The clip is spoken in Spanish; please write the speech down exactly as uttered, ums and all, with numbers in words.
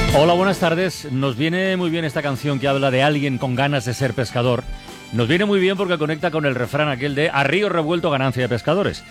Hola, buenas tardes. Nos viene muy bien esta canción que habla de alguien con ganas de ser pescador. Nos viene muy bien porque conecta con el refrán aquel de a río revuelto ganancia de pescadores.